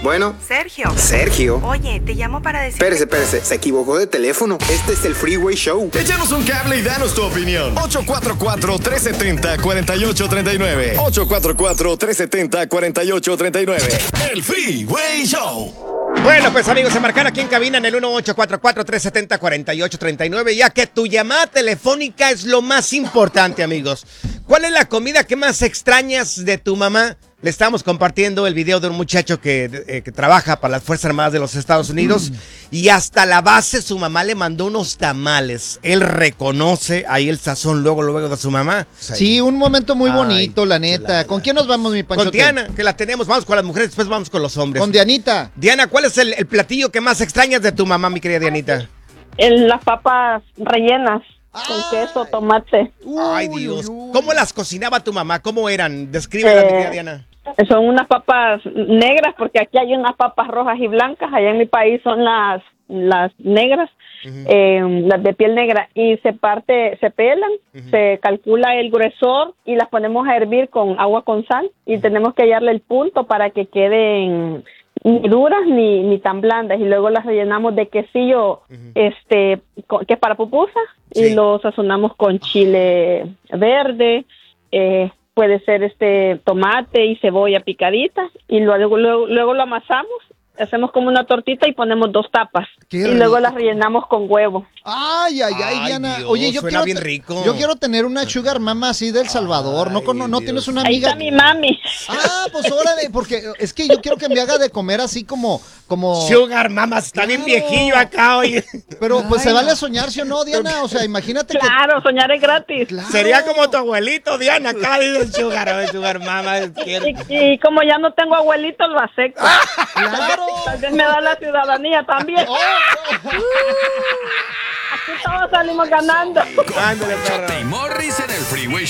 Bueno. Sergio. Sergio. Oye, te llamo para decir... Espérese. Se equivocó de teléfono. Este es el Freeway Show. Échanos un cable y danos tu opinión. 844-370-4839. 844-370-4839. El Freeway Show. Bueno, pues amigos, se marcan aquí en cabina en el 1844-370-4839, ya que tu llamada telefónica es lo más importante, amigos. ¿Cuál es la comida que más extrañas de tu mamá? Le estamos compartiendo el video de un muchacho que trabaja para las Fuerzas Armadas de los Estados Unidos y hasta la base su mamá le mandó unos tamales. Él reconoce ahí el sazón luego de su mamá. Sí, un momento muy bonito, la neta. ¿Con quién nos vamos, mi Panchote? Con Diana, que la tenemos. Vamos con las mujeres, después vamos con los hombres. Con Dianita. Diana, ¿cuál es el platillo que más extrañas de tu mamá, mi querida Dianita? Las papas rellenas con queso, tomate. Ay, Dios. ¿Cómo las cocinaba tu mamá? ¿Cómo eran? Descríbelas, mi querida Diana. Son unas papas negras, porque aquí hay unas papas rojas y blancas. Allá en mi país son las negras, las de piel negra, y se pelan, se calcula el gruesor y las ponemos a hervir con agua con sal, y tenemos que hallarle el punto para que queden ni duras ni tan blandas, y luego las rellenamos de quesillo, que es para pupusa, y lo sazonamos con chile verde, puede ser tomate y cebolla picadita, y luego lo amasamos, hacemos como una tortita y ponemos 2 tapas. Y luego las rellenamos con huevo. Ay, Diana. Dios, oye, yo suena quiero bien rico. Yo quiero tener una sugar mama así del Salvador. ¿No tienes una amiga? Ahí está mi mami. Ah, pues órale, porque es que yo quiero que me haga de comer así como... Sugar mama, está bien viejillo acá, oye. Pero pues se vale soñar, ¿sí o no, Diana? O sea, imagínate Claro, soñar es gratis. Claro. Sería como tu abuelito, Diana, acá dice sugar mama. Y como ya no tengo abuelito, lo acepto. Claro. Tal vez me da la ciudadanía también. Aquí todos salimos ganando. Ándale, perro. Morris en el Freeway Show.